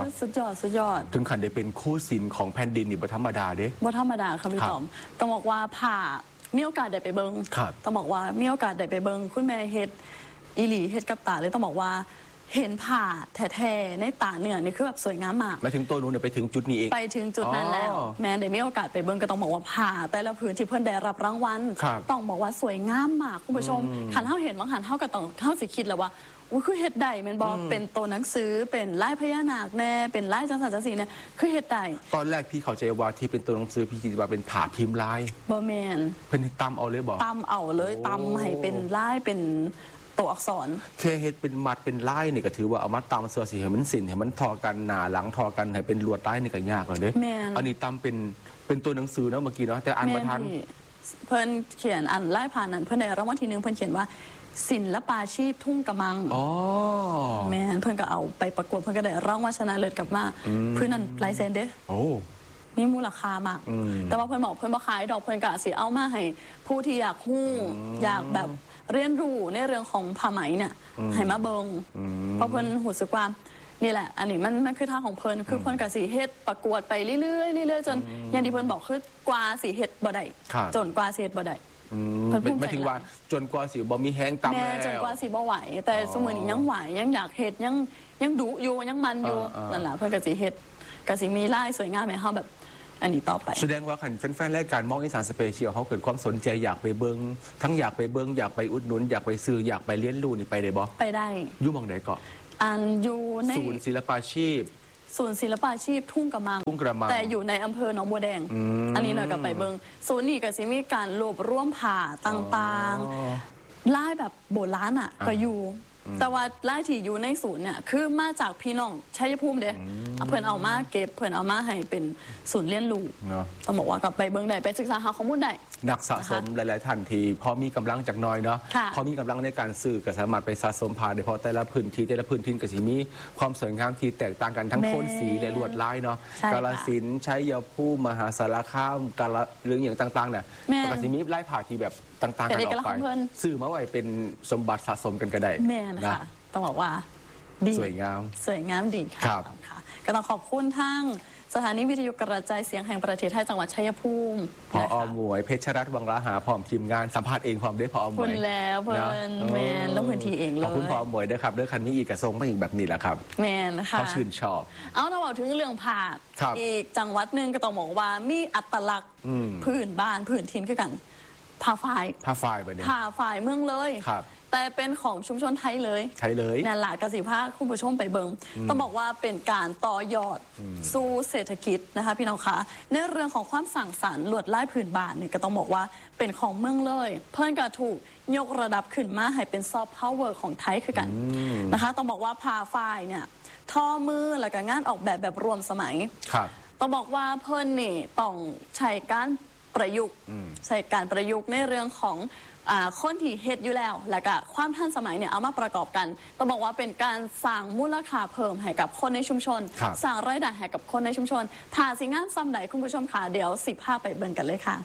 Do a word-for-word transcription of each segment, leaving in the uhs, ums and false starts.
สุดยอดสุดยอดถึงขั้นได้เป็นคู่ศิลป์ของแผ่นดินนี่บ่ธรรมดาเด้บ่ธรรมดาค่ะพี่ต๋อมต้องบอกว่าผ่ามีโอกาสได้ไปเบิ้งต้องบอกว่ามีโอกาสได้ไปเบิ้งคุณแม่เฮ็ดอีหลีเฮ็ดกับตาเลยต้องบอกว่าเห็นผ่าแท้ๆในตาเนื้อนี่คือแบบสวยงามมากมาถึงตัวนู้นไปถึงจุดนี้เองไปถึงจุดนั้นแล้วแม้ได้มีโอกาสไปเบิ้งก็ต้องบอกว่าผ่าแต่ละพื้นที่เพิ่นได้รับรางวัลต้องบอกว่าสวยงามมากคุณผู้ชมขันเท่าเห็นบางขันเท่ากับต้องเท่าสิคิดแล้วว่าว่าคือเฮ็ดได้แม่นบ่เป็นตัวหนังสือเป็นลายพญานาคแน่เป็นลายจังสันจังสีเนี่ยคือเฮ็ดได้ตอนแรกพี่เข้าใจว่าที่เป็นตัวหนังสือพี่คิดว่าเป็นผ่าพิมพ์ลายบ่แม่นเพิ่นตำเอาเลยบ่ตำเอาเลยตำให้เป็นลายเป็นตัวอักษรแค่เฮ็ดเป็นมัดเป็นลายนี่ก็ถือว่าเอามาตำเสื้อสีให้มันสิ้นให้มันทอกันหน้าหลังทอกันให้เป็นลวดลายนี่ก็ยากแล้วเด้อันนี้ตำเป็นเป็นตัวหนังสือเนาะเมื่อกี้เนาะแต่อ่านบ่ทันเพิ่นเขียนอันลายผ่านนั้นเพิ่นได้รางวัลที่หนึ่งเพิ่นเขียนว่าศิลปาชีพทุ่งกระมังอ๋อแม่เพื่อนก็เอาไปประกวดเพื่อนก็ได้รางวัลชนะเลิศกลับมาเพื่อนนั้นลายเซ็นเด้โอ้นี่มูลค่ามากแต่ว่าเพื่อนบอกเพื่อนบ่ขายดอกเพื่อนกะสิเอามาให้ผู้ที่อยากฮู้อยากแบบเรียนรู้ในเรื่องของผ้าไหมเนี่ยให้มาเบิงเพราะเพื่อนหูสึกว่านี่แหละอันนี้มันมันคือทางของเพื่อนคือเพื่อนกะสีเฮ็ดประกวดไปเรื่อยๆเรื่อยๆจนอย่างที่เพื่อนบอกคือกว่าสีเฮ็ดบ่ได้จนกว่าสีเฮ็ดบ่ได้ไม่ถึงว่าจนกว่าสิบ่มีแห้งตำแล้วจนกว่าสิบ่ไหวแต่สมัยนี้ยังไหวยังอยากเฮ็ดยังยังดุอยู่ยังมันอยู่นั่นแหละเพื่อนกะสิเฮ็ดกะสิมีลายสวยงามให้เฮาแบบอันนี้ต่อไปแสดงว่าขันแฟนๆรายการมองอีสานสเปเชียลเขาเกิดความสนใจอยากไปเบิ้งทั้งอยากไปเบิ้งอยากไปอุดหนุนอยากไปซื้ออยากไปเลี้ยงลูกนี่ไปได้บ่ไปได้อยู่บังไหนเกาะอันอยู่ในศูนย์ศิลปาชีพศูนย์ศิลปาชีพทุ่งกระมังแต่อยู่ในอำเภอหนองบัวแดงอันนี้หน่อยกับไปเบิงศูนย์นี้ก็จะมีการรวบรวมผ่าต่างๆลายแบบโบราณอ่ะก็อยู่แต่ว่าลายที่อยู่ในศูนย์เนี่ยคือมาจากพี่น้องชัยภูมิเด้เพื่อนเอามาเก็บเพื่อนเอามาให้เป็นศูนย์เรียนรู้ต้องบอกว่ากับไปเบิงได้ไปศึกษาหาข้อมูลได้นักสะสมหลายๆท่านที่พอมีกำลังจากน้อยเนาะพอมีกำลังในการซื้อก็สามารถไปสะสมผ่าได้เพราะแต่ละพื้นที่แต่ละพื้นที่ก็จะมีความสวยงามที่แตกต่างกันทั้งโทนสีและลวดลายเนาะกาฬสินธุ์ชัยภูมิมหาสารคามกาฬเรื่องอย่างต่างๆเนี่ยก็จะมีลายผ่าที่แบบต่างๆกันออกไปซื้อมาไว้เป็นสมบัติสะสมกันก็ได้แม่นะคะต้องบอกว่าดีสวยงามสวยงามดีค่ะก็ต้องขอบคุณทั้งสถานีวิทยุกระจายเสียงแห่งประเทศไทยจังหวัดชัยภูมิพออหมวยเพชรรัตน์วังละหาพร้อมทีมงานสัมภาษณ์เองพร้อมด้วยพออหมวยคุณแล้วเพื่อนแมนแล้วพื้นที่เองเลยขอบคุณพออหมวยด้วยครับด้วยคันนี้อีกกระทรงมาอีกแบบนี้แหละครับแมนนะคะเขาชื่นชอบเอาถ้าบอกถึงเรื่องผ่าอีกจังหวัดหนึ่งก็ต้องบอกว่ามีอัตลักษณ์พื้นบ้านพื้นถิ่นคือกันผ้าฝ้ายผ้าฝ้ายไปเนี่ยผ้าฝ้ายเมืองเลยแต่เป็นของชุมชนไทยเลยไทยเลยนั่นแหละกสิภาคุณผู้ชมไปเบิงต้องบอกว่าเป็นการต่อยอดสู่เศรษฐกิจนะคะพี่น้องคะในเรื่องของความสั่งสรรค์ลวดลายผืนบ้านเนี่ยก็ต้องบอกว่าเป็นของเมืองเลยเพื่อนก็ถูกยกระดับขึ้นมาให้เป็นซอฟต์พาวเวอร์ของไทยคือกันนะคะต้องบอกว่าผ้าฝ้ายเนี่ยทอมือแล้วก็งานออกแบบแบบรวมสมัยต้องบอกว่าเพื่อนนี่ต้องใช้การประยุกต์ใช้การประยุกต์ในเรื่องของคนที่เฮ็ดอยู่แล้วแล้วก็ความทันสมัยเนี่ยเอามาประกอบกันต้องบอกว่าเป็นการสร้างมูลค่าเพิ่มให้กับคนในชุมชนสร้างรายได้ให้กับคนในชุมชนถ้าสิงานซ้ำใดคุณผู้ชมค่ะเดี๋ยวสิบห้าไปเบิ่งกันเลยค่ะ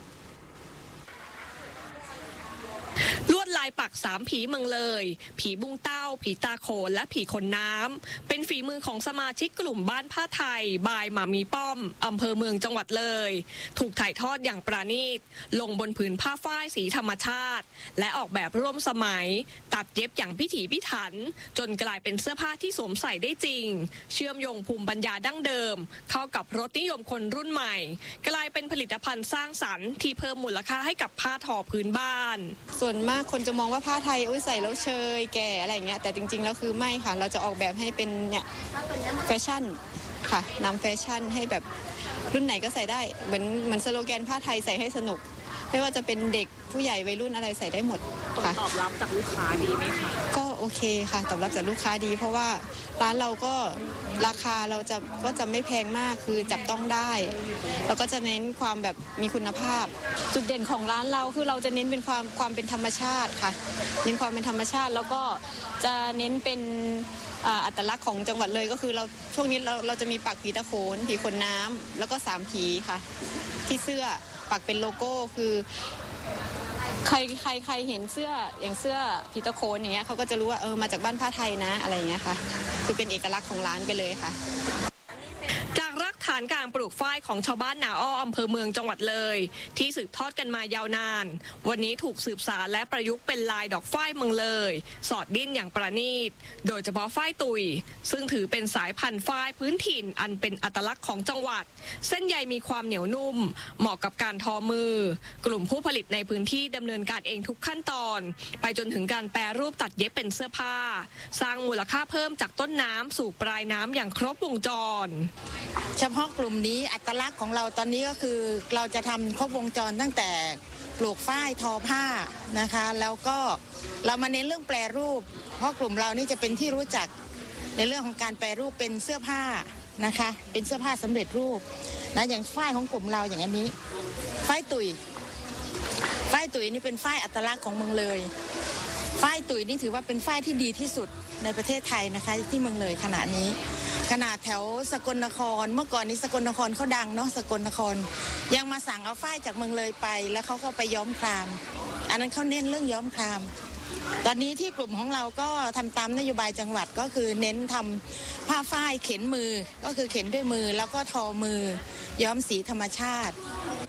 ลวดลายปักสามผีเมืองเลยผีบุ้งเต้าผีตาโขนและผีคนน้ำเป็นฝีมือของสมาชิกกลุ่มบ้านผ้าไทยบายหมามีป้อมอำเภอเมืองจังหวัดเลยถูกถ่ายทอดอย่างประณีตลงบนผืนผ้าฝ้ายสีธรรมชาติและออกแบบร่วมสมัยตัดเย็บอย่างพิถีพิถันจนกลายเป็นเสื้อผ้าที่สวมใส่ได้จริงเชื่อมโยงภูมิปัญญาดั้งเดิมเข้ากับรสนิยมคนรุ่นใหม่กลายเป็นผลิตภัณฑ์สร้างสรรค์ที่เพิ่มมูลค่าให้กับผ้าทอพื้นบ้านส่วนมากคนจะมองว่าผ้าไทยอุ้ยใส่แล้วเชยแก่อะไรเงี้ยแต่จริงๆแล้วคือไม่ค่ะเราจะออกแบบให้เป็นเนี่ยแฟชั่นค่ะนำแฟชั่นให้แบบรุ่นไหนก็ใส่ได้เหมือนเหมือนสโลแกนผ้าไทยใส่ให้สนุกไม่ว่าจะเป็นเด็กผู้ใหญ่วัยรุ่นอะไรใส่ได้หมดค่ะตอบรับจากลูกค้าดีไหมคะก็โอเคค่ะตอบรับจากลูกค้าดีเพราะว่าร้านเราก็ราคาเราจะก็จะไม่แพงมากคือจับต้องได้แล้วก็จะเน้นความแบบมีคุณภาพจุดเด่นของร้านเราคือเราจะเน้นเป็นความความเป็นธรรมชาติค่ะเน้นความเป็นธรรมชาติแล้วก็จะเน้นเป็นอัตลักษณ์ของจังหวัดเลยก็คือเราช่วงนี้เราเราจะมีปักผีตะโขนผีคนน้ำแล้วก็สามผีค่ะที่เสื้อปักเป็นโลโก้คือใครใครใครเห็นเสื้ออย่างเสื้อผีตะโขนอย่างเงี้ยเขาก็จะรู้ว่าเออมาจากบ้านผ้าไทยนะอะไรอย่างเงี้ยค่ะคือเป็นเอกลักษณ์ของร้านไปเลยค่ะฐานการปลูกฝ้ายของชาวบ้านนาอ้ออำเภอเมืองจังหวัดเลยที่สืบทอดกันมายาวนานวันนี้ถูกสืบสานและประยุกต์เป็นลายดอกฝ้ายเมืองเลยสอดดิ้นอย่างประณีตโดยเฉพาะฝ้ายตุยซึ่งถือเป็นสายพันธุ์ฝ้ายพื้นถิ่นอันเป็นอัตลักษณ์ของจังหวัดเส้นใยมีความเหนียวนุ่มเหมาะกับการทอมือกลุ่มผู้ผลิตในพื้นที่ดำเนินการเองทุกขั้นตอนไปจนถึงการแปรรูปตัดเย็บเป็นเสื้อผ้าสร้างมูลค่าเพิ่มจากต้นน้ำสู่ปลายน้ำอย่างครบวงจรเฉพาะกลุ่มนี้อัตลักษณ์ของเราตอนนี้ก็คือเราจะทำครบวงจรตั้งแต่ปลูกฝ้ายทอผ้านะคะแล้วก็เรามาเน้นเรื่องแปรรูปเพราะกลุ่มเรานี่จะเป็นที่รู้จักในเรื่องของการแปรรูปเป็นเสื้อผ้านะคะเป็นเสื้อผ้าสำเร็จรูปนะอย่างฝ้ายของกลุ่มเราอย่างอันนี้ฝ้ายตุยฝ้ายตุยนี่เป็นฝ้ายอัตลักษณ์ของเมืองเลยฝ้ายตุยนี่ถือว่าเป็นฝ้ายที่ดีที่สุดในประเทศไทยนะคะที่เมืองเลยขณะนี้ขนาดแถวสกลนครเมื่อก่อนนี้สกลนครเขาดังเนาะสกลนครยังมาสั่งเอาฝ้ายจากเมืองเลยไปแล้วเขาก็ไปย้อมครามอันนั้นเขาเน้นเรื่องย้อมครามตอนนี้ที่กลุ่มของเราก็ทำตามนโยบายจังหวัดก็คือเน้นทำผ้าฝ้ายเข็นมือก็คือเข็นด้วยมือแล้วก็ทอมือย้อมสีธรรมชาติ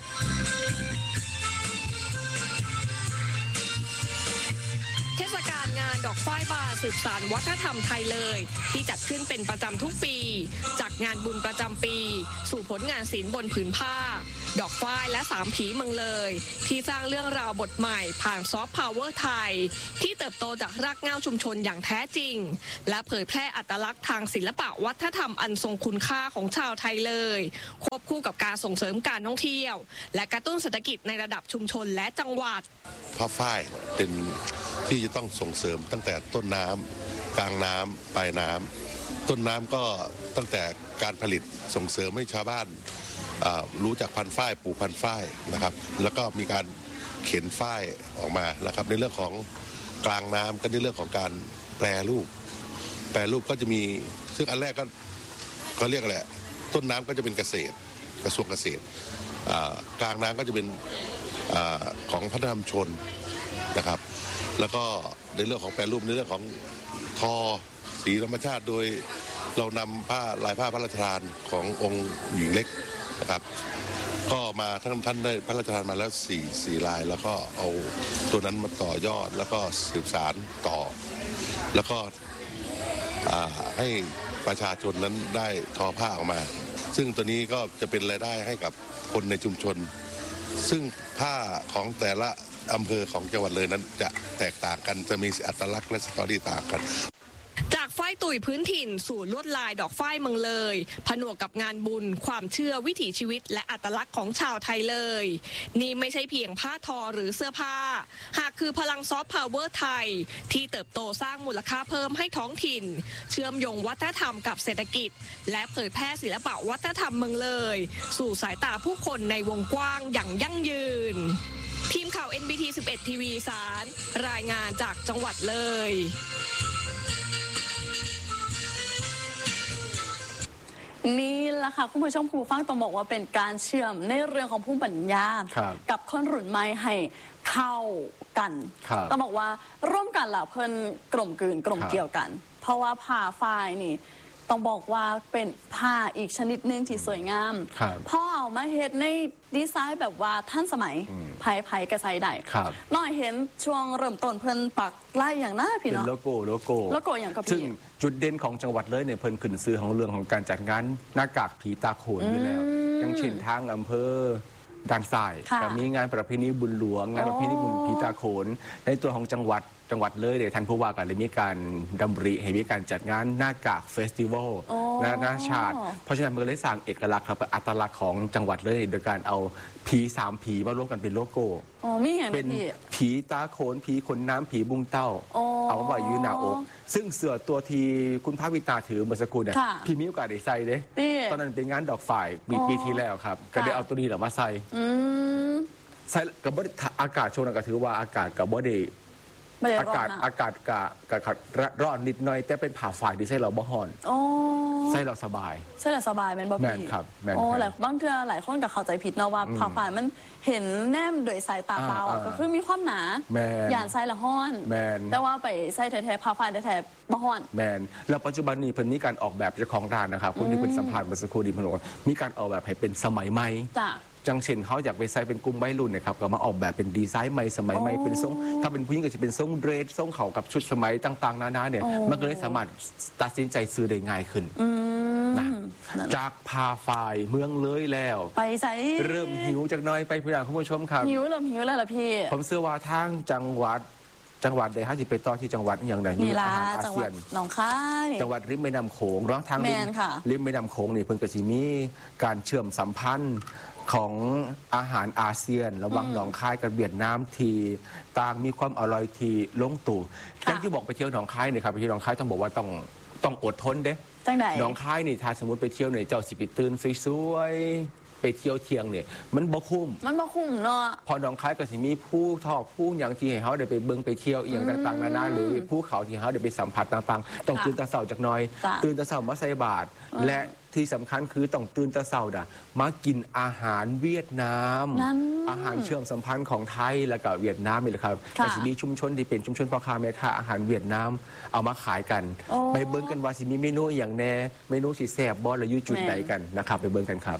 เทศกาลงานดอกฝ้ายบานสืบสานวัฒนธรรมไทยเลยที่จัดขึ้นเป็นประจำทุกปีจากงานบุญประจำปีสู่ผลงานศิลป์บนผืนผ้าดอกฝ้ายและสามผีเมืองเลยที่สร้างเรื่องราวบทใหม่ผ่านซอฟต์พาวเวอร์ไทยที่เติบโตจากรากเหง้าชุมชนอย่างแท้จริงและเผยแพร่อัตลักษณ์ทางศิลปะวัฒนธรรมอันทรงคุณค่าของชาวไทยเลยควบคู่กับการส่งเสริมการท่องเที่ยวและกระตุ้นเศรษฐกิจในระดับชุมชนและจังหวัดผ้าฝ้ายเป็นที่จะต้องส่งเสริมตั้งแต่ต้นน้ำกลางน้ำปลายน้ำต้นน้ำก็ตั้งแต่การผลิตส่งเสริมให้ชาวบ้านรู้จักพันธุ์ฝ้ายปลูกพันธุ์ฝ้ายนะครับแล้วก็มีการเข็นฝ้ายออกมานะครับในเรื่องของกลางน้ำก็ในเรื่องของการแปรรูปแปรรูปก็จะมีซึ่งอันแรกก็เขาเรียกอะไรต้นน้ำก็จะเป็นเกษตรกระทรวงเกษตรกลางน้ำก็จะเป็นของพัฒนาชุมชนนะครับแล้วก็ในเรื่องของแปรรูปในเรื่องของทอสีธรรมชาติโดยเรานำผ้าลายผ้าพระราชทานขององค์หญิงเล็กนะครับก็มาท่านท่านได้พระราชทานมาแล้วสี่สี่ลายแล้วก็เอาตัวนั้นมาต่อยอดแล้วก็สืบสานต่อแล้วก็ให้ประชาชนนั้นได้ทอผ้าออกมาซึ่งตัวนี้ก็จะเป็นรายได้ให้กับคนในชุมชนซึ่งผ้าของแต่ละอำเภอของจังหวัดเลยนั้นจะแตกต่างกันจะมีอัตลักษณ์และสตอรี่ต่างกันจากฝ้ายตุยพื้นถิ่นสู่ลวดลายดอกฝ้ายเมืองเลยผนวกกับงานบุญความเชื่อวิถีชีวิตและอัตลักษณ์ของชาวไทยเลยนี่ไม่ใช่เพียงผ้าทอหรือเสื้อผ้าหากคือพลังซอฟต์พาวเวอร์ไทยที่เติบโตสร้างมูลค่าเพิ่มให้ท้องถิ่นเชื่อมโยงวัฒนธรรมกับเศรษฐกิจและเผยแพร่ศิลปะวัฒนธรรมเมืองเลยสู่สายตาผู้คนในวงกว้างอย่างยั่งยืนทีมข่าว เอ็น บี ที สิบเอ็ด ที วี สารรายงานจากจังหวัดเลยนี่แหละค่ะคุณผู้ชมคุณผู้ฟังต้องบอกว่าเป็นการเชื่อมในเรื่องของภูมิปัญญากับคนรุ่นใหม่ให้เข้ากันต้องบอกว่าร่วมกันแล้วเพิ่นกลมกลืนกลมเกี่ยวกัน เพราะว่าผ้าฝ้ายนี่ต้องบอกว่าเป็นผ้าอีกชนิดหนึ่งที่สวยงามพ่อเอามาเฮ็ดในดีไซน์แบบว่าท่านสมัยไผ่ไผ่กระไซได้น้อยเห็นช่วงเริ่มต้นเพิ่นปักลายอย่างน่าพี่เนาะเป็นโลโก้โลโก้โลโก้อย่างกับพี่ซึ่งจุดเด่นของจังหวัดเลยเนี่ยเพิ่นขึ้นซื้อของเรื่องของการจัดงานหน้ากากผีตาโขนอยู่แล้วอย่างเช่นทางอำเภอด่านทรายก็มีงานประเพณีบุญหลวงงานประเพณีบุญผีตาโขนในตัวของจังหวัดจังหวัดเลยเดี๋ยวท่านผู้ว่ากันเลยมีการดำริให้มีการจัดงานหน้ากากเฟสติวัลนานาชาติเพราะฉะนั้นมันเลยสร้างเอกลักษณ์ครับอัตลักษณ์ของจังหวัดเลยโดยการเอาผีสามผีมารวมกันเป็นโลโก้เป็นผีตาโขนผีขนน้ำผีบุ้งเต้าเอาไว้ยืนหน้าอกซึ่งเสื้อตัวที่คุณภาควิตาถือเมื่อสักครู่เนี่ยพี่มีโอกาสได้ใส่เลยตอนนั้นเป็นงานดอกฝ่ายปีที่แล้วครับก็ได้เอาตัวนี้แหละมาใส่ใส่กับอากาศช่วงนั้นก็ถือว่าอากาศกับบ่ได้ไม่ได้อาร้อนกาศนะอากาศกะกะกะร้อนนิดหน่อยแต่เป็นผ่าฝ่ายที่ใส่เราบ่ฮ้อนโอ้ใส่เราสบายใช่แหละสบายแมนบอแม่นพี่ครับแม่นโอ้ครับหลายบางเทื่อหลายคนกับเข้าใจผิดเนาะว่าผ่าฝ่ายมันเห็นแนมโดยสายตาเปล่าอะอ่าก็คือมีความหนาแม่นหยานใส่ละห้อนแม่นแต่ว่าไปใส่แท้ๆผ่าฝ่ายแท้ๆบ่ฮ้อนแมนแล้วปัจจุบันนี้เพิ่นมีการออกแบบเจ้าของร้านนะครับคนที่เป็นสัมภาษณ์เมื่อสักครู่นี้เพิ่นบอกว่ามีการออกแบบให้เป็นสมัยใหม่จ้ะจังเช่นเขาอยากไปใส่เป็นกลุ่มวัยรุ่นนะครับก็มาออกแบบเป็นดีไซน์ใหม่สมัยใหม่อ๋อเป็นทรงถ้าเป็นผู้หญิงก็จะเป็นทรงเดรสทรงเขากับชุดสมัยต่างๆนานาเนี่ยอ๋อมันก็เลยสามารถตัดสินใจซื้อได้ง่ายขึ้นอืมนะนั่นจากพาฝ่ายเมืองเลยแล้วไปใส่เริ่มหิวจากหน้อยไปพี่น้องคุณผู้ชมครับหิวเริ่มหิวแล้วล่ะพี่ผมเชื่อว่าทางจังหวัดจังหวัดใดฮะที่ไปต่อที่จังหวัดอย่างไรนี่ล่ะอาหารอาจังหเซีวัยดนหนองคายจังหวัดริมแม่น้ำโขงร้องทางริแม่นค่ะริมแม่น้ำโขงนี่เพิ่งกระชิมีการเชื่อมสัมพันธ์ของอาหารอาเซียน ระหว่างหนองคายกับเวียดนามทีต่างมีความอร่อยทีลงตู่อย่างที่บอกไปเที่ยวหนองคายเนี่ยครับไปเที่ยวหนองคายต้องบอกว่าต้องต้องอดทนเด้จังไหนหนองคายนี่ถ้าสมมติไปเที่ยวเนี่ยเจ้าสิไปตื่นสวยๆไปเที่ยวเที่ยงเนี่ยมันบ่คุ้มมันบ่คุ้มเนาะพอหนองคายก็สิมีผู้ทอกผู้อย่างที่ให้เขาได้ไปเบิ่งไปเที่ยวอหย่างต่างๆนานาหรือผู้เขาที่เขาได้ไปสัมผัสต่างๆ ต้องค่ะตื่นแตะเสาจากหน้อยจ้ะตื่นแตะเสามาใส่บาตรและที่สำคัญคือต้องตื่นแตะเสาด่ะมากินอาหารเวียดนามนั้นอาหารเชื่อมสัมพันธ์ของไทยและก็เวียดนามนี่แหละครับค่ะแต่สิมีชุมชนที่เป็นชุมชนพ่อค้าแม่ค้าอาหารเวียดนามเอามาขายกันโอ้ไปเบิ่งกันว่าสิมีเมนูอหย่างแน่เมนูสิแซ่บบ่และอยู่จุดแม่ใดกันนะครับไปเบิ่งกันครับ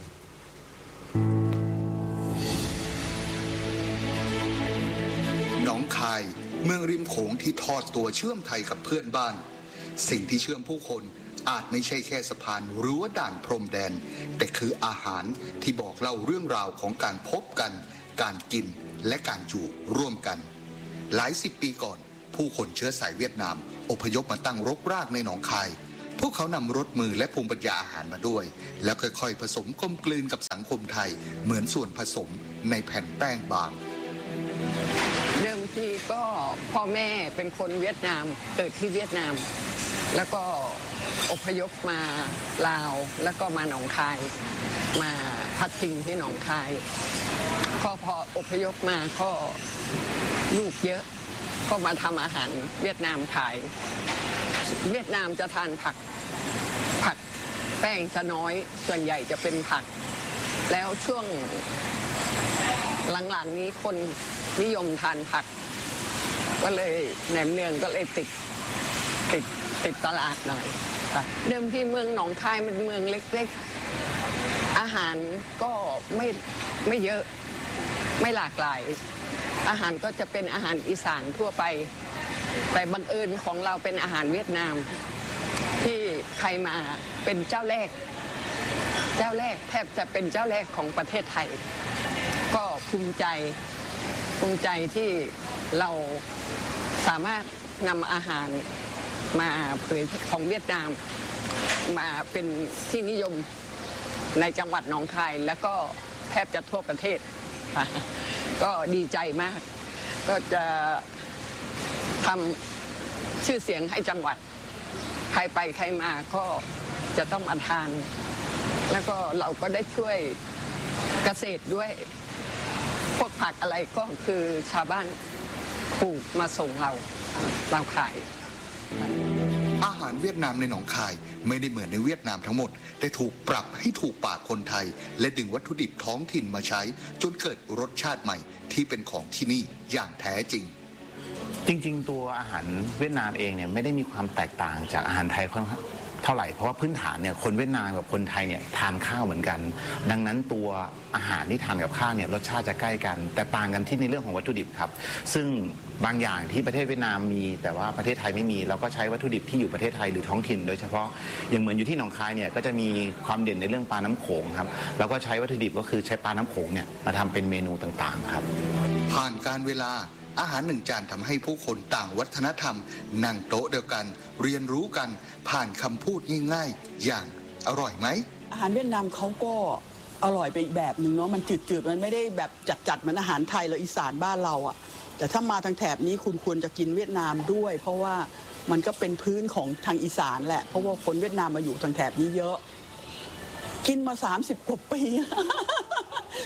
หนองคายเมืองริมโขงที่ทอดตัวเชื่อมไทยกับเพื่อนบ้าน สิ่งที่เชื่อมผู้คนอาจไม่ใช่แค่สะพานหรือว่าด่านพรมแดน แต่คืออาหารที่บอกเล่าเรื่องราวของการพบกัน การกินและการอยู่ร่วมกัน หลายสิบปีก่อน ผู้คนเชื้อสายเวียดนาม อพยพมาตั้งรกรากในหนองคาย พวกเขานำรถมือและภูมิปัญญาอาหารมาด้วย แล้วค่อยๆ ผสมกลมกลืนกับสังคมไทย เหมือนส่วนผสมในแผ่นแป้งบางเดิมทีก็พ่อแม่เป็นคนเวียดนามเกิดที่เวียดนาม แล้วก็อพยพมาลาวแล้วก็มาหนองคาย มาพักพิงที่หนองคายก็พออพยพมาก็ลูกเยอะ ก็มาทำอาหารเวียดนามขาย เวียดนามจะทานผักผักแป้งจะน้อยส่วนใหญ่จะเป็นผัก แล้วช่วงหลังๆนี้คนนิยมทานผัก ก็เลยแหนมเนืองก็เลยติดติดติดตลาดหน่อยค่ะเดิมที่เมืองหนองคายมันเมืองเล็กๆอาหารก็ไม่ไม่เยอะไม่หลากหลาย อาหารก็จะเป็นอาหารอีสานทั่วไป แต่บังเอิญของเราเป็นอาหารเวียดนาม ที่ใครมาเป็นเจ้าแรก เจ้าแรกแทบจะเป็นเจ้าแรกของประเทศไทย ก็ภูมิใจภูมิใจที่เราสามารถนำอาหารมาเผยของเวียดนาม มาเป็นที่นิยมในจังหวัดหนองคาย แล้วก็แทบจะทั่วประเทศค่ะก็ดีใจมาก ก็จะทำชื่อเสียงให้จังหวัด ใครไปใครมาก็จะต้องมาทาน แล้วก็เราก็ได้ช่วยเกษตรด้วย พวกผักอะไรก็คือชาวบ้านปลูกมาส่งเราเราขายอาหารเวียดนามในหนองคายไม่ได้เหมือนในเวียดนามทั้งหมด แต่ถูกปรับให้ถูกปากคนไทย และดึงวัตถุดิบท้องถิ่นมาใช้ จนเกิดรสชาติใหม่ที่เป็นของที่นี่อย่างแท้จริงจริงๆ ตัวอาหารเวียดนามเองเนี่ยไม่ได้มีความแตกต่างจากอาหารไทยค่อนข้างเท่าไหร่เพราะว่าพื้นฐานเนี่ยคนเวียดนามกับคนไทยเนี่ยทานข้าวเหมือนกัน ดังนั้นตัวอาหารที่ทานกับข้าวเนี่ยรสชาติจะใกล้กัน แต่ต่างกันที่ในเรื่องของวัตถุดิบครับซึ่งบางอย่างที่ประเทศเวียดนามมี แต่ว่าประเทศไทยไม่มีเราก็ใช้วัตถุดิบที่อยู่ประเทศไทยหรือท้องถิ่นโดยเฉพาะอย่างเหมือนอยู่ที่หนองคายเนี่ยก็จะมีความเด่นในเรื่องปลาน้ำโขงครับเราก็ใช้วัตถุดิบก็คือใช้ปลาน้ำโขงเนี่ยมาทำเป็นเมนูต่างๆครับผ่านการเวลาอาหารหนึ่งจานทำให้ผู้คนต่างวัฒนธรรม นั่งโต๊ะเดียวกัน เรียนรู้กันผ่านคำพูดง่ายๆ อย่างอร่อยไหมอาหารเวียดนามเขาก็อร่อยไปอีกแบบหนึ่งเนาะมันจืดๆมันไม่ได้แบบจัดๆเหมือนอาหารไทยหรืออีสานบ้านเราอะแต่ถ้ามาทางแถบนี้คุณควรจะกินเวียดนามด้วย เพราะว่ามันก็เป็นพื้นของทางอีสานแหละเพราะว่าคนเวียดนามมาอยู่ทางแถบนี้เยอะ กินมาสามสิบกว่าปี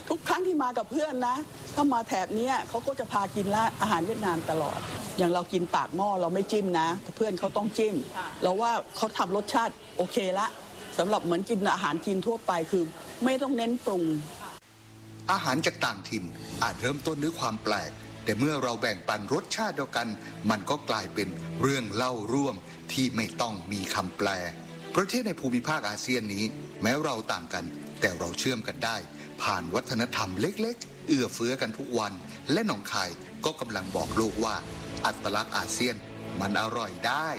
ทุกครั้งที่มากับเพื่อนนะถ้ามาแถบนี้เขาก็จะพากินละอาหารเวียดนามตลอดอย่างเรากินปากหม้อเราไม่จิ้มนะเพื่อนเขาต้องจิ้มเราว่าเขาทำรสชาติโอเคละสำหรับเหมือนกินอาหารจีนทั่วไปคือไม่ต้องเน้นปรุงอาหารจากต่างถิ่นอาจเริ่มต้นด้วยความแปลกแต่เมื่อเราแบ่งปันรสชาติเดียวกันมันก็กลายเป็นเรื่องเล่าร่วมที่ไม่ต้องมีคำแปลประเทศในภูมิภาคอาเซียนนี้แม้เราต่างกันแต่เราเชื่อมกันได้ผ่านวัฒนธรรมเล็กๆเอื้อเฟื้อกันทุกวันและหนองคายก็กำลังบอกโลกว่าอัตลักษณ์อาเซียนมันอร่อยได้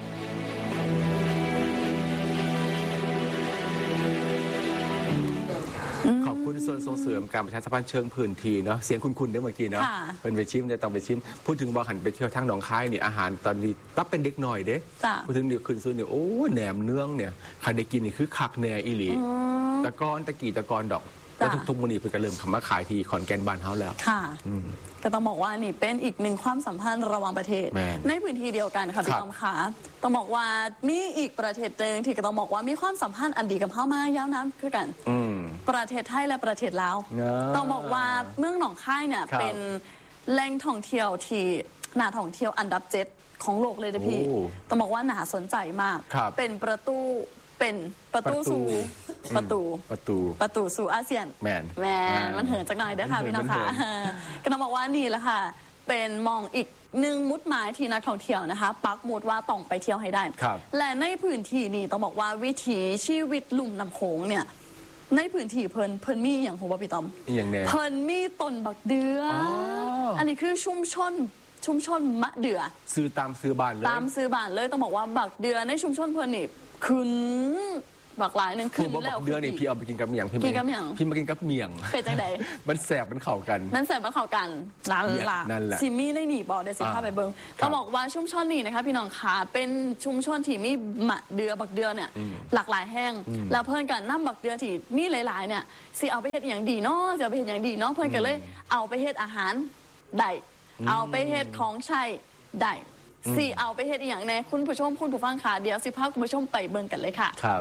ขอบคุณส่วนส่งเสริมการประชาสัมพันธ์เชิงพื้นที่เนาะเสียงคุณๆได้เมื่อกี้เนาะเป็นไปชิมได้ต้องไปชิมพูดถึงบอกหันไปเที่ยวทางหนองคายนี่อาหารตอนนี้รับเป็นเด็กหน่อยเด้พูดถึงเดี๋ยวคืนซื้อเนี่ยโอ้แหนมเนื้องเนี่ยใครได้กินนี่คือคักแน่อีหลีตะกอนตะกี้ตะกอนดอกแล้วทุกๆมื้อนี้เพิ่นก็เริ่มคำว่าขายที่ขอนแก่นบ้านเฮาแล้วค่ะก็ต้องบอกว่านี่เป็นอีกหนึ่งความสัมพันธ์ระหว่างประเทศในพื้นที่เดียวกันค่ะพี่ต้อมค่ะต้องบอกว่ามีอีกประเทศหนึ่งที่ก็ต้องบอกว่ามีความสัมพันธ์อันดีกับเฮามายาวนานคือกันประเทศไทยและประเทศลาวต้องบอกว่าเมืองหนองคายเนี่ยเป็นแหล่งท่องเที่ยวที่น่าท่องเที่ยวอันดับเจ็ดของโลกเลยนะพี่ต้องบอกว่าน่าสนใจมากเป็นประตูเป็นประตูสู่ประตูประตูประตูสู่อาเซียนแมนแมนมันเหินจากหน่อยเด้อค่ะพี่น้องค่ะก็ต้องบอกว่านี่แหละค่ะเป็นมองอีกหนึ่งมุดหมายที่นักท่องเที่ยวนะคะปักหมุดว่าต้องไปเที่ยวให้ได้และในพื้นที่นี่ต้องบอกว่าวิถีชีวิตลุ่มน้ำโขงเนี่ยในพื้นที่เพิ่นเพิ่นมีอย่างหัวพี่ต้อมอย่างแน่เพิ่นมีต้นบักเดืออันนี้คือชุมชนชุมชนมะเดือซื้อตามซื้อบ้านเลยตามซื้อบ้านเลยต้องบอกว่าบักเดือในชุมชนเพิ่นนี่คืนบักหลายนึงคืนแล้วเดือนนี่พี่เอาไปกินกับเมียงพี่กินกับเมียงพี่มากินกับเมียงเป็นจังไดมันแสบมันเข่ากันมันแสบมันเข่ากันนั่นล่ะซิมี่ได้หนีบอกเดี๋ยวสิพาไปเบิ้งต้องบอกว่าชุมชนนี้นะคะพี่น้องขาเป็นชุมชนที่มีมะเดือบักเดือเนี่ยหลากหลายแห้งแล้วเพื่อนกันน้ำบักเดือที่มีหลายๆเนี่ยสิเอาไปเฮ็ดอย่างดีเนาะจะเอาไปเฮ็ดอย่างดีเนาะเพื่อนกันเลยเอาไปเฮ็ดอาหารได้เอาไปเฮ็ดของใช้ได้สิเอาไปเฮ็ดอย่างแน่คุณผู้ชมคุณผู้ฟังค่ะเดี๋ยวสิพาคุณผู้ชมไปเบิ่งกันเลยค่ะครับ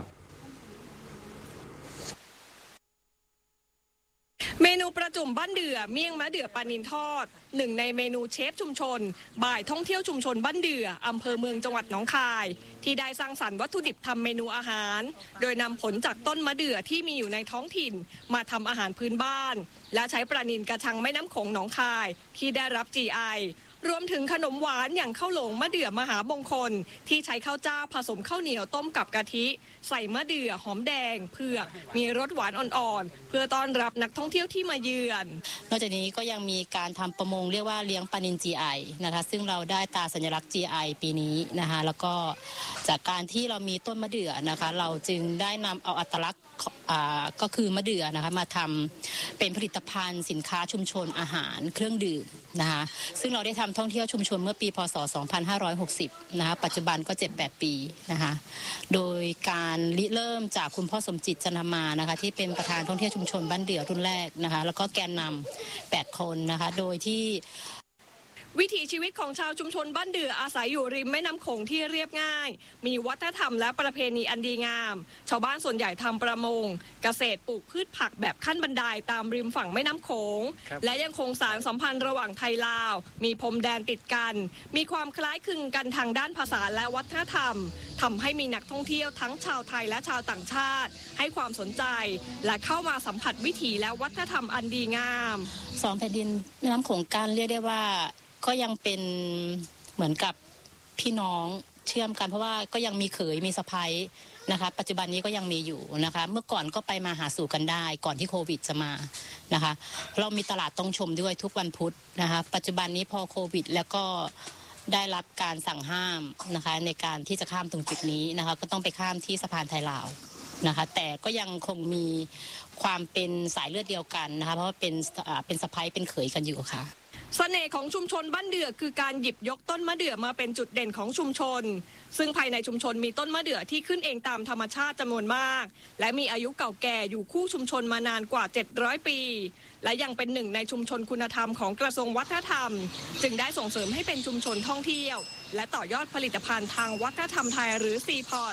เมนูประจุมบ้านเดือเมี่ยงมะเดื่อปลานิลทอดหนึ่งในเมนูเชฟชุมชนบ่ายท่องเที่ยวชุมชนบ้านเดืออำเภอเมืองจังหวัดหนองคายที่ได้สร้างสรรค์วัตถุดิบทำเมนูอาหารโดยนำผลจากต้นมะเดื่อที่มีอยู่ในท้องถิ่นมาทำอาหารพื้นบ้านและใช้ปลานิลกระชังแม่น้ำโขงหนองคายที่ได้รับ จี ไอ รวมถึงขนมหวานอย่างข้าวหลงมะเดื่อมหามงคลที่ใช้ข้าวเจ้าผสมข้าวเหนียวต้มกับกะทิใส่มะเดื่อหอมแดงเผือกมีรสหวานอ่อนๆเพื่อต้อนรับนักท่องเที่ยวที่มาเยือนนอกจากนี้ก็ยังมีการทำประมงเรียกว่าเลี้ยงปลานิล จี ไอ นะคะซึ่งเราได้ตราสัญลักษณ์ จี ไอ ปีนี้นะคะแล้วก็จากการที่เรามีต้นมะเดื่อนะคะเราจึงได้นำเอาอัตลักษณ์ก็คือมะเดื่อนะคะมาทำเป็นผลิตภัณฑ์สินค้าชุมชนอาหารเครื่องดื่มนะคะซึ่งเราได้ทำท่องเที่ยวชุมชนเมื่อปีพศสองพันห้าร้อยหกสิบนะคะปัจจุบันก็ เจ็ดแปด ปีนะคะโดยการริเริ่มจากคุณพ่อสมจิตจันทมานะคะที่เป็นประธานท่องเที่ยวชุมชนบ้านเดื่อรุ่นแรกนะคะแล้วก็แกนนำแปดคนนะคะโดยที่วิถีชีวิตของชาวชุมชนบ้านเดืออาศัยอยู่ริมแม่น้ำโขงที่เรียบง่ายมีวัฒนธรรมและประเพณีอันดีงามชาวบ้านส่วนใหญ่ทำประมงเกษตรปลูกพืชผักแบบขั้นบันไดตามริมฝั่งแม่น้ำโขงและยังคงสานสัมพันธ์ระหว่างไทยลาวมีพรมแดนติดกันมีความคล้ายคลึงกันทางด้านภาษาและวัฒนธรรมทำให้มีนักท่องเที่ยวทั้งชาวไทยและชาวต่างชาติให้ความสนใจและเข้ามาสัมผัสวิถีและวัฒนธรรมอันดีงามสองแผ่นดินแม่น้ำโขงกันเรียกได้ว่าก็ยังเป็นเหมือนกับพี่น้องเชื่อมกันเพราะว่าก็ยังมีเขยมีสะใภ้นะคะปัจจุบันนี้ก็ยังมีอยู่นะคะเมื่อก่อนก็ไปมาหาสู่กันได้ก่อนที่โควิดจะมานะคะเรามีตลาดต้องชมด้วยทุกวันพุธนะคะปัจจุบันนี้พอโควิดแล้วก็ได้รับการสั่งห้ามนะคะในการที่จะข้ามตรงจุดนี้นะคะก็ต้องไปข้ามที่สะพานไทยลาวนะคะแต่ก็ยังคงมีความเป็นสายเลือดเดียวกันนะคะเพราะว่าเป็นเป็นสะใภ้เป็นเขยกันอยู่ค่ะเสน่ห์ของชุมชนบ้านเดือคือการหยิบยกต้นมะเดื่อมาเป็นจุดเด่นของชุมชนซึ่งภายในชุมชนมีต้นมะเดื่อที่ขึ้นเองตามธรรมชาติจำนวนมากและมีอายุเก่าแก่อยู่คู่ชุมชนมานานกว่าเจ็ดร้อยปีและยังเป็นหนึ่งในชุมชนคุณธรรมของกระทรวงวัฒนธรรมจึงได้ส่งเสริมให้เป็นชุมชนท่องเที่ยวและต่อยอดผลิตภัณฑ์ทางวัฒนธรรมไทยหรือ ซี พอร์ต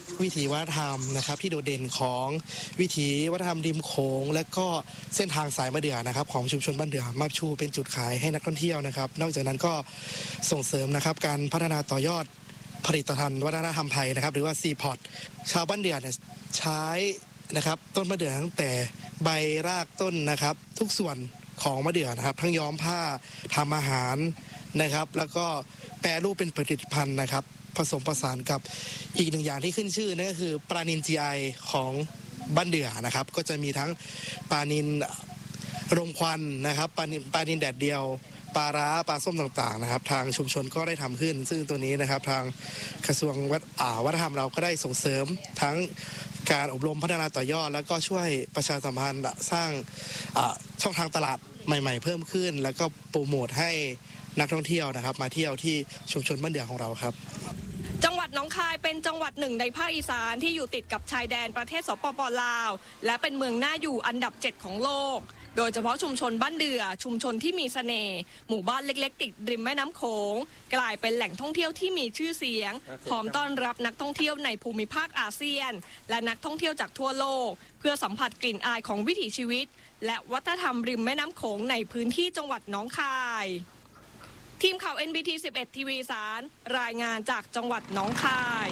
วิถีวัฒนธรรมนะครับที่โดดเด่นของวิถีวัฒนธรรมริมโขงและก็เส้นทางสายมะเดื่อนะครับของชุมชนบ้านเดื่อมาชูเป็นจุดขายให้นักท่องเที่ยวนะครับนอกจากนั้นก็ส่งเสริมนะครับการพัฒนาต่อยอดผลิตภัณฑ์วัฒนธรรมไทยนะครับหรือว่า ซี พอร์ต ชาวบ้านเดื่อเนี่ยใช้นะครับต้นมะเดื่อตั้งแต่ใบรากต้นนะครับทุกส่วนของมะเดื่อนะครับทั้งย้อมผ้าทำอาหารนะครับแล้วก็แปรรูปเป็นผลิตภัณฑ์นะครับผสมผสานกับอีกหนึ่งอย่างที่ขึ้นชื่อนั่นก็คือปลานิล จี ไอ ของบ้านเดื่อนะครับก็จะมีทั้งปลานิลรมควันนะครับปลานิลปลานิลแดดเดียวปลาร้าปลาส้มต่างๆนะครับทางชุมชนก็ได้ทำขึ้นซึ่งตัวนี้นะครับทางกระทรวงวัฒนธรรมเราก็ได้ส่งเสริมทั้งการอบรมพัฒนาต่อยอดแล้วก็ช่วยประชาสัมพันธ์สร้างช่องทางตลาดใหม่ๆเพิ่มขึ้นแล้วก็โปรโมทให้นักท่องเที่ยวนะครับมาเที่ยวที่ชุมชนบ้านเดื่อของเราครับจังหวัดหนองคายเป็นจังหวัดหนึ่งในภาคอีสานที่อยู่ติดกับชายแดนประเทศสปป.ลาวและเป็นเมืองน่าอยู่อันดับเจ็ดของโลกโดยเฉพาะชุมชนบ้านเดื่อชุมชนที่มีเสน่ห์หมู่บ้านเล็กๆติดริมแม่น้ำโขงกลายเป็นแหล่งท่องเที่ยวที่มีชื่อเสียงพร้อมต้อนรับนักท่องเที่ยวในภูมิภาคอาเซียนและนักท่องเที่ยวจากทั่วโลกเพื่อสัมผัสกลิ่นอายของวิถีชีวิตและวัฒนธรรมริมแม่น้ำโขงในพื้นที่จังหวัดหนองคายทีมข่าว เอ็น บี ที สิบเอ็ด ทีวีสารรายงานจากจังหวัดหนองคาย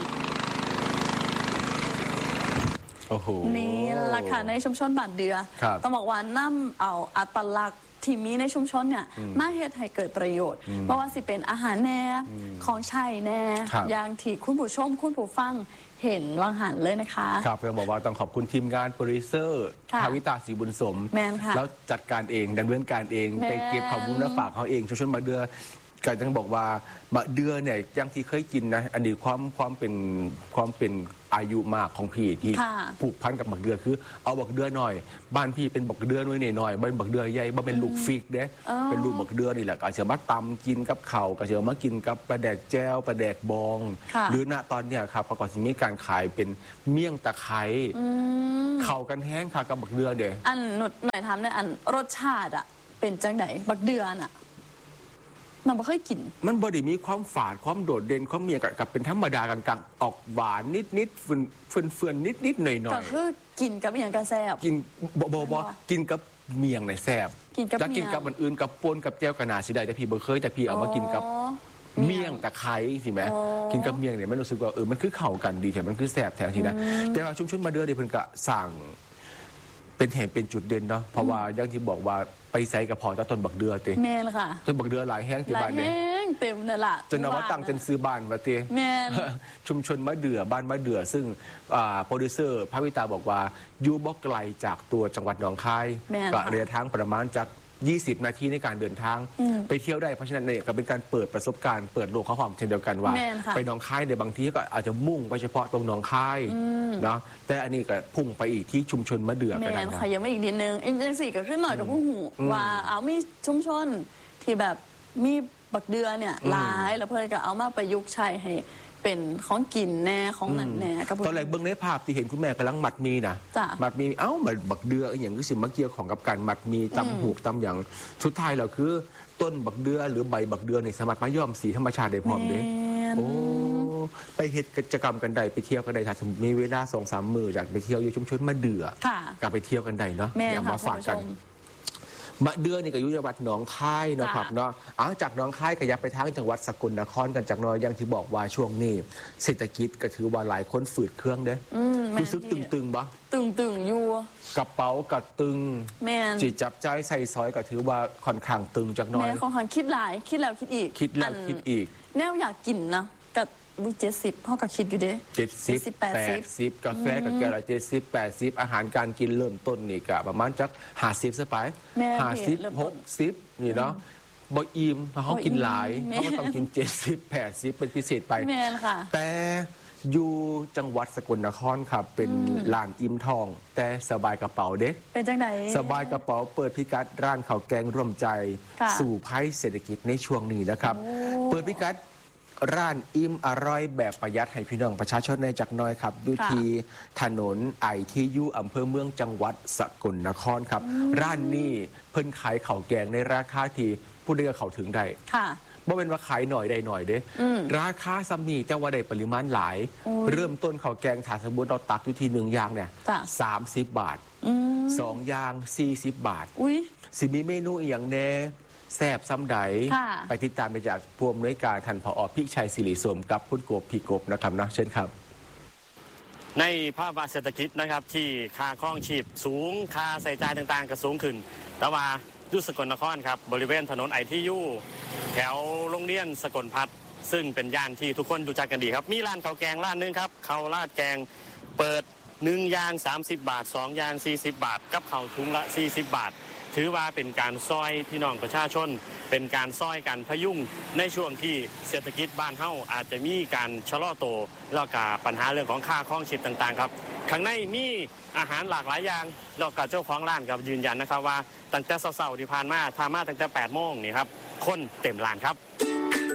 โอ้โหนี่แหละค่ะในชุมชนบ้านเดือต้องบอกว่านํเอาอัตลักษณ์ที่มีในชุมชนเนี่ยมาเฮ็ดให้เกิดประโยชน์เพราะว่าสิเป็นอาหารแน่ของใช้แน่อย่างที่คุณผู้ชมคุณผู้ฟังเห็นวังหันเลยนะคะครับต้องบอกว่าต้องขอบคุณทีมงานโปรดิวเซอร์ภาวิตาศรีบุญสมแล้วจัดการเองดำเนินการเองไปเก็บข้อมูลและฝากเขาเองชุมชนบ้านเดือก็ต้องบอกว่าบะเดือเนี่ยอย่างที่เคยกินนะอันนี้ความความเป็นความเป็นอายุมากของพี่ที่ผูกพันกับบักเดือคือเอาบักเดือหน่อยบ้านพี่เป็นบักเดือน้อยหน่อยบ้านบักเดือใหญ่บ้านเป็นลูกฟิกเด้เป็นลูกบักเดือนี่แหละก็เชื่อมาตำกินกับเข่าก็เชื่อมากินกับปลาแดกแจ้วปลาแดกบองหรือณตอนเนี้ยครับเขาก็จะมีการขายเป็นเมี่ยงตะไคร้เข่ากันแห้งค่ะกับบักเดือเด้อันหนุดหน่อยทำเนี่ยอันรสชาติอ่ะเป็นจังไหนบักเดือน่ะมันไม่เคยกินมันบดีมีความฝาดความโดดเด่นความเมียกับเป็นธรรมดากันกันออกหวานนิดนิดฟืนฟืนฟืนนิดนิดหน่อยหน่อยก็คือกินกับอย่างกระแซบกินบอบอบกินกับเมียงในแซบแล้วกินกับมันอื่นกับปนกับแก้วกระนาสิได้แต่พี่บ่เคยแต่พี่เอามากินกับเมี่ยงตะไคร้สิแม่กินกับเมี่ยงเนี่ยมันรู้สึกว่าเออมันคือเข่ากันดีแต่มันคือแสบแถมทีนะแต่ว่าชุมชนมาเดือเดี๋ยวเพิ่นก็สั่งเป็นเหตุเป็นจุดเด่นเนาะเพราะว่าอย่างที่บอกว่าไปใส่กับพอต้นบักเดือเตะแม่ละค่ะต้นบักเดือหลายแห้งที่บ้านเนี่ยหลายแห้งเต็มเลยล่ะจนเอาว่าตั้งจนซื้อบ้านมาเตะแม่ชุมชนมะเดือบ้านมะเดือซึ่งโปรดิวเซอร์ภาวิตาบอกว่าอยู่บ่ไกลจากตัวจังหวัดหนองคายก็ระยะทางประมาณจากยี่สิบนาทีในการเดินทางไปเที่ยวได้เพราะฉะนั้นเนี่ยก็เป็นการเปิดประสบการณ์เปิดโลกเขาความเช่นเดียวกันว่าไปหนองคายในบางทีก็อาจจะมุ่งไปเฉพาะตรงหนองคายเนาะแต่อันนี้ก็พุ่งไปอีกที่ชุมชนมะเดื่อกันนะค่ะยังไม่อีกนิดนึงอินเจนสี่ก็ขึ้นหน่อยกับผู้หูว่าเอามีชุมชนที่แบบมีบักเดือเนี่ยหลายแล้วเพื่อนก็เอามาประยุกต์ใช้ให้เป็นของกินแน่ของนั่นแน่ตอนแรกเบื้องในภาพที่เห็นคุณแม่กำลังมัดมีนะมัดมีเอ้าบักเดืออย่างนี้สิมาเกี่ยวของกับการมัดมีตำหูกตำอย่างสุดท้ายเราคือต้นบักเดือหรือใบบักเดือในสามารถมาย้อมสีธรรมชาติได้พร้อมเด้โอ้ไปเฮ็ดกิจกรรมกันได้ไปเที่ยวกันได้ถ้ามีเวลาสองสามมื้ออยากไปเที่ยวอยู่ชุมชนมะเดื่อกลับไปเที่ยวกันได้เนาะอยากมาฝากกันมะเดือนี่ก็อยู่จังหวัดหนองคายนะครับเนาะอ๋อจากหนองคายขยับไปทางจังหวัดสกลนครกันจากน้อยอย่างที่บอกว่าช่วงนี้เศรษฐกิจก็ถือว่าหลายคนฝืดเครื่องเด้รู้สึกตึงๆบ่ตึงๆอยู่กระเป๋าก็ตึงจิตจับใจใส่ซอยก็ถือว่าค่อนข้างตึงจากน้อยแม่ค่อนข้างคิดหลายคิดแล้วคิดอีกคิดแล้วคิดอีกแนวอยากกินนะกับวิเจ็ดสิบพ่อก็คิดอยู่เด้เจ็ดสิบแปดสิบกาแฟกับแก้วละเจ็ดสิบแปดสิบอาหารการกินเริ่มต้นนี่ก็ประมาณจักห้าสิบสไปห้าสิบหกสิบนี่เนาะบ่อิ่มเขากินหลายเขาก็ต้องกินเจ็ดสิบแปดสิบเป็นพิเศษไปแต่อยู่จังหวัดสกลนครครับเป็นร้านอิ่มทองแต่สบายกระเป๋าเด็กเป็นจังไหนสบายกระเป๋าเปิดพิกัดร้านข้าวแกงร่วมใจสู่ไพ่เศรษฐกิจในช่วงนี้นะครับเปิดพิกัดร้านอิ่มอร่อยแบบประหยัดให้พี่น้องประชาชนในจักน้อยครับดูทีถนนไอทียูอำเภอเมืองจังหวัดสกลนครครับร้านนี้เพิ่นขายข้าวแกงในราคาที่ผู้ใดก็เข้าถึงได้บ่เป็นว่าขายหน่อยได้หน่อยเด้ราคาซัมนี่แต่ว่าได้ปริมาณหลายเริ่มต้นข้าวแกงถาสมบูรณ์เราตักอยู่ที่หนึ่งอย่างเนี่ยสามสิบบาทสองอย่างสี่สิบบาทสิมีเมนูอีกอย่างแน่แซ่บซ้ำใดไปติดตามไปจากผู้อำนวยการท่านผอ.พิชัยศิริสมกับคุณกบพี่กบนะครับนะเชิญครับในภาวะเศรษฐกิจนะครับที่ค่าครองชีพสูงค่าใช้จ่ายต่างๆก็สูงขึ้นแต่ว่ายุสกลนครครับบริเวณถนนไอที่ยูแถวโรงเรียนสกลพัฒน์ซึ่งเป็นย่านที่ทุกคนรู้จักกันดีครับมีร้านข้าวแกงร้านนึงครับข้าวราดแกงเปิดหนึ่งอย่างสามสิบบาทสองอย่างสี่สิบบาทกับข้าวถุงละสี่สิบบาทถือว่าเป็นการซอยพี่น้องประชาชนเป็นการซอยการพยุงในช่วงที่เศรษฐกิจบ้านเฮาอาจจะมีการชะลอโตแล้วก็ปัญหาเรื่องของค่าครองชีพต่างๆครับข้างในมีอาหารหลากหลายอย่างแล้วก็เจ้าของร้านครับยืนยันนะครับว่าตั้งแต่เช้าๆที่ผ่านมาทามาตั้งแต่แปดโมงนี่ครับคนเต็มร้านครับ